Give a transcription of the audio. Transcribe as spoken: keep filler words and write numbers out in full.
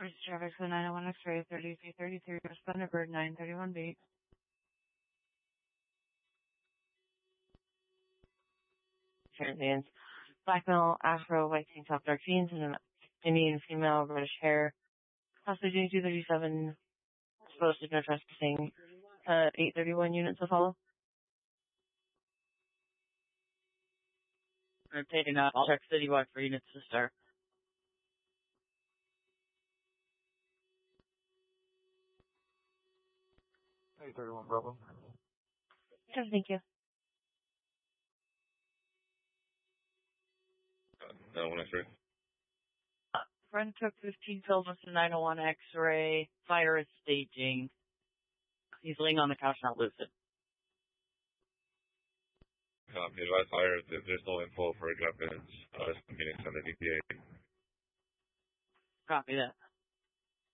First traffic to nine oh one X-ray, thirty-three thirty-three, Thunderbird, nine thirty-one B. Transients. Black male, afro, white tank top, dark jeans, and an Indian female, reddish hair. Possibly doing two thirty-seven, supposed to no trespassing. Uh, eight thirty-one units to follow. Rotating up, I'll check citywide for units to start. eight thirty-one, Bravo. Yes, thank you. Uh, no, one X-ray. Uh, friend took fifteen pills with the nine oh one X-ray. Fire is staging. He's laying on the couch, not lucid. Um, advise fire, there's no info for weapons. Uh, Phoenix on the D P A. Copy that.